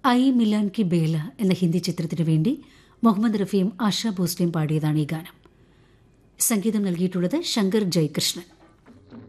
I Milan കി ബേല എന്ന ഹിന്ദി ചിത്രത്തിനു വേണ്ടി മുഹമ്മദ് റഫിയും ആശാ ഭോസ്ലെയും പാടിയതാണ് ഈ ഗാനം. സംഗീതം നൽകിയിട്ടുള്ളത് ശങ്കർ ജയകൃഷ്ണൻ.